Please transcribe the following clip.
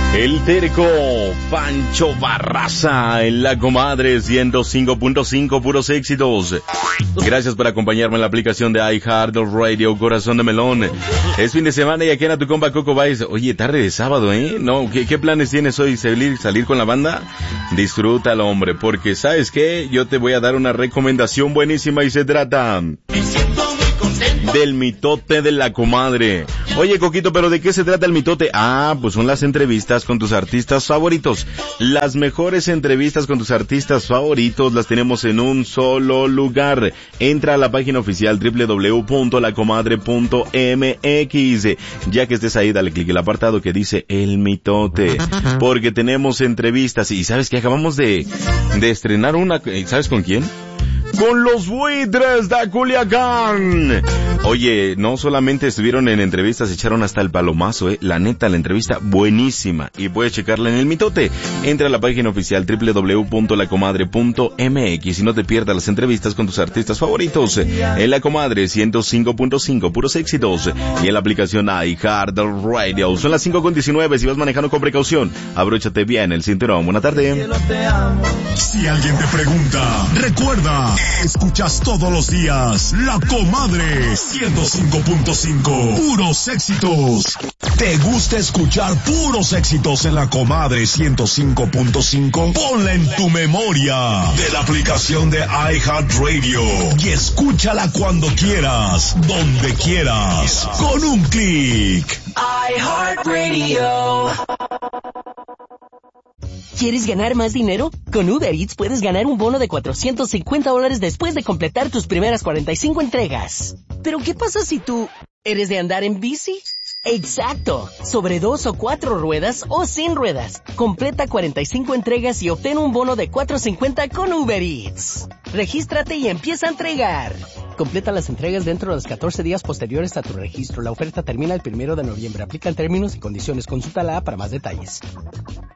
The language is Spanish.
El terco Pancho Barraza en La Comadre 105.5, puros éxitos. Gracias por acompañarme en la aplicación de iHeartRadio, Corazón de Melón. Es fin de semana y aquí en tu compa Coco Baez. Oye, tarde de sábado, ¿No? ¿Qué planes tienes hoy? ¿Salir con la banda? Disfrútalo, hombre, porque ¿sabes qué? Yo te voy a dar una recomendación buenísima y se trata del mitote de La Comadre. Oye, Coquito, ¿pero de qué se trata el mitote? Pues son las entrevistas con tus artistas favoritos. Las mejores entrevistas con tus artistas favoritos las tenemos en un solo lugar. Entra a la página oficial www.lacomadre.mx. Ya que estés ahí, dale clic en el apartado que dice El Mitote. Porque tenemos entrevistas y ¿sabes qué? Acabamos de estrenar una, ¿sabes con quién? Con los Buitres de Culiacán. Oye, no solamente estuvieron en entrevistas, echaron hasta el palomazo, La neta, la entrevista buenísima. Y puedes checarla en El Mitote. Entra a la página oficial www.lacomadre.mx y no te pierdas las entrevistas con tus artistas favoritos. En La Comadre 105.5, puros éxitos. Y en la aplicación iHeartRadio. Son las 5:19, si vas manejando con precaución, abróchate bien el cinturón. Buena tarde. Si alguien te pregunta, recuerda, escuchas todos los días La Comadre 105.5, puros éxitos. ¿Te gusta escuchar puros éxitos en La Comadre 105.5? Ponla en tu memoria de la aplicación de iHeartRadio y escúchala cuando quieras, donde quieras, con un clic. iHeartRadio. ¿Quieres ganar más dinero? Con Uber Eats puedes ganar un bono de $450 después de completar tus primeras 45 entregas. ¿Pero qué pasa si tú eres de andar en bici? ¡Exacto! Sobre 2 o 4 ruedas o sin ruedas. Completa 45 entregas y obtén un bono de $450 con Uber Eats. Regístrate y empieza a entregar. Completa las entregas dentro de los 14 días posteriores a tu registro. La oferta termina el 1 de noviembre. Aplican términos y condiciones. Consulta la app para más detalles.